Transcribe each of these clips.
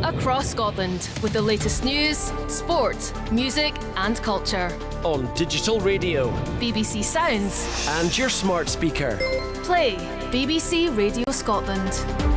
across Scotland with the latest news, sport, music and culture. On digital radio, BBC Sounds and your smart speaker. Play BBC Radio Scotland.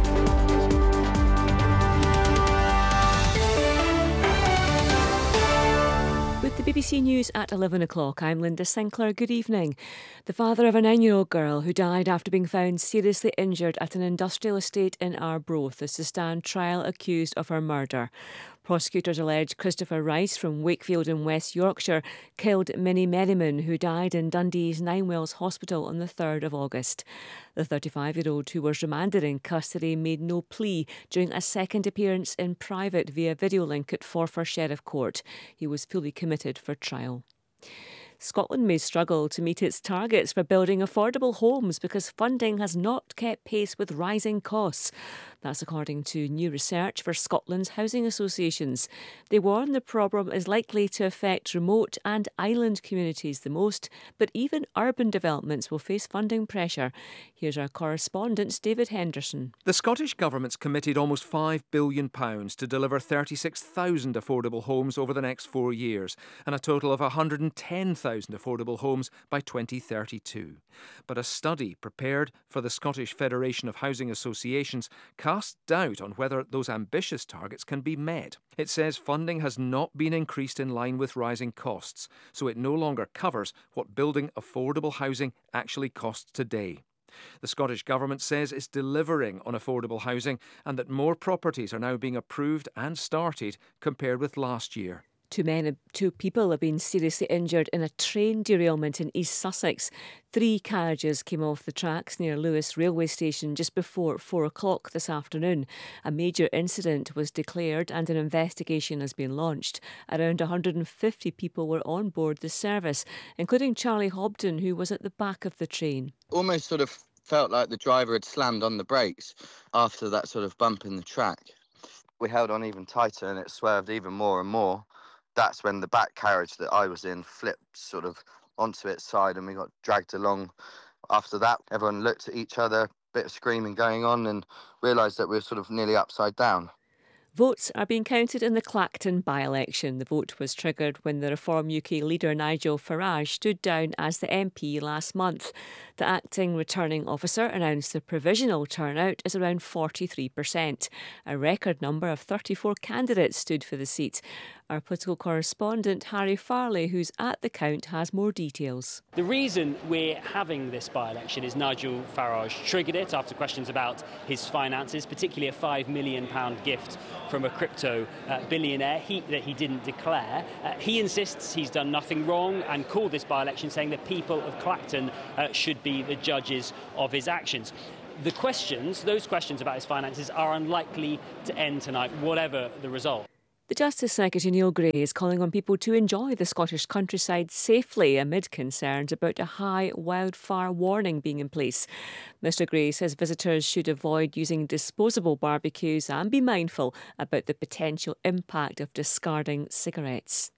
With the BBC News at 11 o'clock, I'm Linda Sinclair. Good evening. The father of a 9-year-old girl who died after being found seriously injured at an industrial estate in Arbroath is to stand trial accused of her murder. Prosecutors allege Christopher Rice from Wakefield in West Yorkshire killed Minnie Merriman, who died in Dundee's Ninewells Hospital on the 3rd of August. The 35-year-old, who was remanded in custody, made no plea during a second appearance in private via video link at Forfar Sheriff Court. He was fully committed for trial. Scotland may struggle to meet its targets for building affordable homes because funding has not kept pace with rising costs. That's according to new research for Scotland's housing associations. They warn the problem is likely to affect remote and island communities the most, but even urban developments will face funding pressure. Here's our correspondent, David Henderson. The Scottish Government's committed almost £5 billion to deliver 36,000 affordable homes over the next 4 years, and a total of 110,000 affordable homes by 2032. But a study prepared for the Scottish Federation of Housing Associations casts doubt on whether those ambitious targets can be met. It says funding has not been increased in line with rising costs, so it no longer covers what building affordable housing actually costs today. The Scottish Government says it's delivering on affordable housing and that more properties are now being approved and started compared with last year. Two people have been seriously injured in a train derailment in East Sussex. 3 carriages came off the tracks near Lewis railway station just before 4 o'clock this afternoon. A major incident was declared and an investigation has been launched. Around 150 people were on board the service, including Charlie Hobden, who was at the back of the train. Almost sort of felt like the driver had slammed on the brakes after that sort of bump in the track. We held on even tighter and it swerved even more and more. That's when the back carriage that I was in flipped sort of onto its side and we got dragged along. After that, everyone looked at each other, a bit of screaming going on, and realised that we were sort of nearly upside down. Votes are being counted in the Clacton by-election. The vote was triggered when the Reform UK leader Nigel Farage stood down as the MP last month. The acting returning officer announced the provisional turnout is around 43%. A record number of 34 candidates stood for the seat. Our political correspondent Harry Farley, who's at the count, has more details. The reason we're having this by-election is Nigel Farage triggered it after questions about his finances, particularly a £5 million gift from a crypto billionaire that he didn't declare. He insists he's done nothing wrong and called this by-election saying the people of Clacton should be the judges of his actions. Those questions about his finances are unlikely to end tonight, whatever the result. The Justice Secretary Neil Gray is calling on people to enjoy the Scottish countryside safely amid concerns about a high wildfire warning being in place. Mr Gray says visitors should avoid using disposable barbecues and be mindful about the potential impact of discarding cigarettes.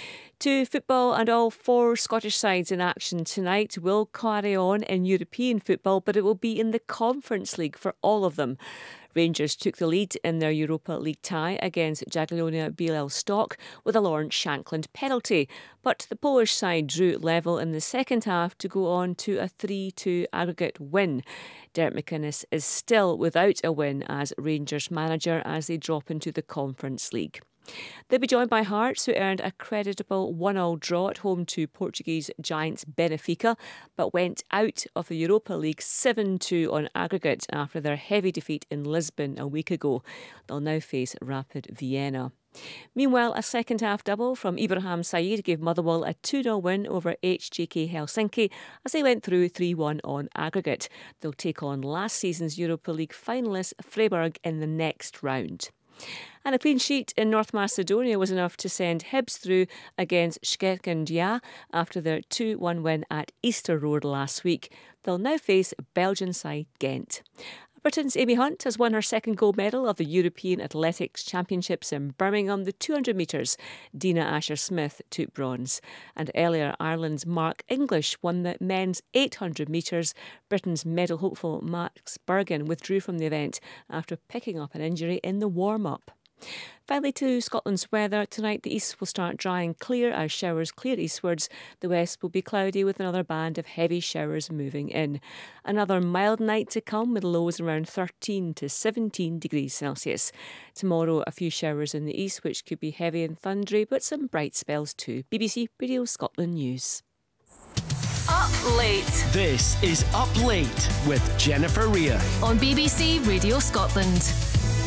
To football, and all 4 Scottish sides in action tonight will carry on in European football, but it will be in the Conference League for all of them. Rangers took the lead in their Europa League tie against Jagiellonia Białystok with a Lawrence Shankland penalty, but the Polish side drew level in the second half to go on to a 3-2 aggregate win. Derek McInnes is still without a win as Rangers manager as they drop into the Conference League. They'll be joined by Hearts, who earned a creditable 1-1 draw at home to Portuguese giants Benfica, but went out of the Europa League 7-2 on aggregate after their heavy defeat in Lisbon a week ago. They'll now face Rapid Vienna. Meanwhile, a second-half double from Ibrahim Said gave Motherwell a 2-0 win over HJK Helsinki as they went through 3-1 on aggregate. They'll take on last season's Europa League finalists Freiburg in the next round. And a clean sheet in North Macedonia was enough to send Hibs through against Skerkendia after their 2-1 win at Easter Road last week. They'll now face Belgian side Ghent. Britain's Amy Hunt has won her second gold medal of the European Athletics Championships in Birmingham, the 200 metres. Dina Asher-Smith took bronze. And earlier, Ireland's Mark English won the men's 800 metres. Britain's medal hopeful Max Bergen withdrew from the event after picking up an injury in the warm-up. Finally, to Scotland's weather. Tonight, the east will start dry and clear as showers clear eastwards. The west will be cloudy with another band of heavy showers moving in. Another mild night to come with lows around 13 to 17 degrees Celsius. Tomorrow, a few showers in the east, which could be heavy and thundery, but some bright spells too. BBC Radio Scotland News. Up late This is Up Late with Jennifer Rea on BBC Radio Scotland.